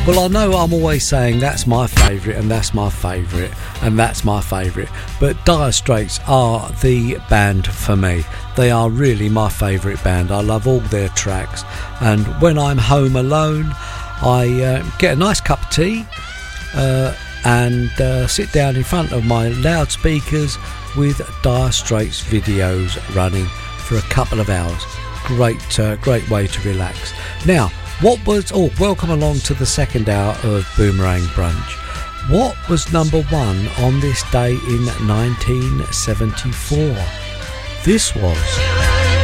Well, I know I'm always saying that's my favourite and that's my favourite and that's my favourite, but Dire Straits are the band for me. They are really my favourite band. I love all their tracks, and when I'm home alone I get a nice cup of tea and sit down in front of my loudspeakers with Dire Straits videos running for a couple of hours. Great way to relax. Now, welcome along to the second hour of Boomerang Brunch. What was number one on this day in 1974? This was